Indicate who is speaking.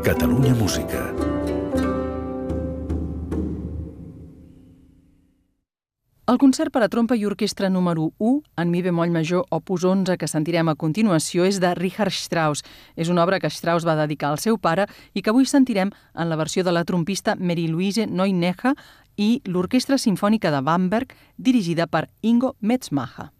Speaker 1: Catalunya Música.
Speaker 2: El concert per a trompa i orquestra número 1, en mi bemoll major, opus 11, que sentirem a continuació, és de Richard Strauss. És una obra que Strauss va dedicar al seu pare i que avui sentirem en la versió de la trompista Marie-Louise Neunegger i l'Orquestra Simfònica de Bamberg, dirigida per Ingo Metzmacher.